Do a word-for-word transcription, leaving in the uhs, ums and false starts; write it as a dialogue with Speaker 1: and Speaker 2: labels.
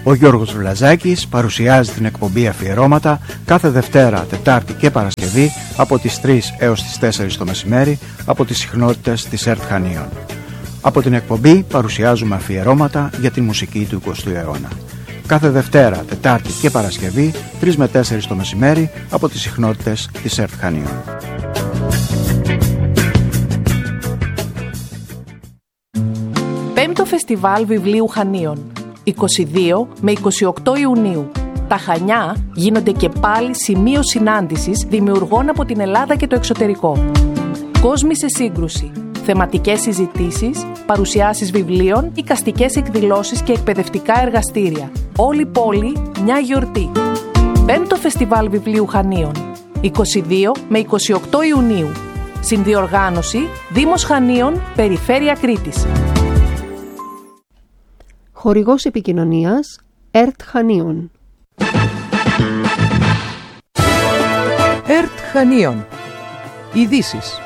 Speaker 1: Ο Γιώργος Βλαζάκης παρουσιάζει την εκπομπή Αφιερώματα κάθε Δευτέρα, Τετάρτη και Παρασκευή από τις τρεις έως τις τέσσερις το μεσημέρι από τις συχνότητες της ΕΡΤ Χανίων. Από την εκπομπή παρουσιάζουμε αφιερώματα για τη μουσική του εικοστού αιώνα. Κάθε Δευτέρα, Τετάρτη και Παρασκευή, τρεις με τέσσερις το μεσημέρι από τις συχνότητες της ΕΡΤ Χανίων.
Speaker 2: Πέμπτο Φεστιβάλ Βιβλίου Χανίων, είκοσι δύο με είκοσι οκτώ Ιουνίου. Τα Χανιά γίνονται και πάλι σημείο συνάντησης δημιουργών από την Ελλάδα και το εξωτερικό. Κόσμοι σε σύγκρουση, θεματικές συζητήσεις, παρουσιάσεις βιβλίων, εικαστικές εκδηλώσεις και εκπαιδευτικά εργαστήρια. Όλη η πόλη μια γιορτή. Πέμπτο Φεστιβάλ Βιβλίου Χανίων, είκοσι δύο με είκοσι οκτώ Ιουνίου. Συνδιοργάνωση Δήμος Χανίων, Περιφέρεια Κρήτης.
Speaker 3: Χορηγός επικοινωνίας ΕΡΤ Χανίων.
Speaker 4: ΕΡΤ Χανίων. Ειδήσεις.